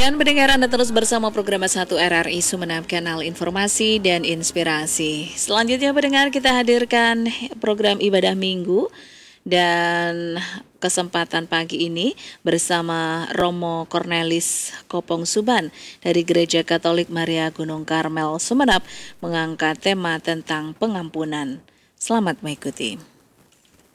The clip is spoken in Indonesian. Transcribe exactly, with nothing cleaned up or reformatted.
Dan pendengar, Anda terus bersama program satu R R I Sumeneb, kanal informasi dan inspirasi. Selanjutnya pendengar, kita hadirkan program ibadah minggu. Dan kesempatan pagi ini bersama Romo Cornelis Kopong Suban dari Gereja Katolik Maria Gunung Karmel Sumeneb mengangkat tema tentang pengampunan. Selamat mengikuti.